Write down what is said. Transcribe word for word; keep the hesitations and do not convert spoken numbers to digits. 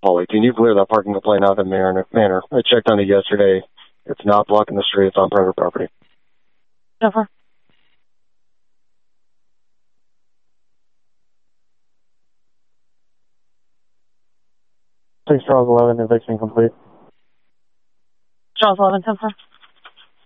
Holly, can you clear that parking complaint out in manner? manner? I checked on it yesterday. It's not blocking the street. It's on private property. Over. six Charles eleven, eviction complete. Charles eleven, ten four.